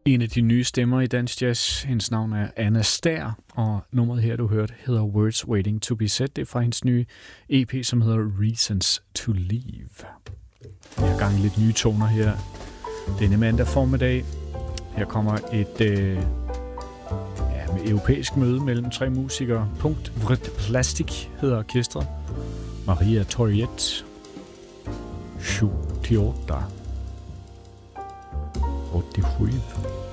En af de nye stemmer i dansk jazz. Hendes navn er Anna Stær, og nummeret her, du hørte, hedder Words Waiting to be Said. Det er fra hendes nye EP, som hedder Reasons to Leave. Jeg har gang i lidt nye toner her denne mandag formiddag. Her kommer et europæisk møde mellem tre musikere. Punkt Vrt Plastik hedder orkestret. Maria Toriet, Shutiota, 87.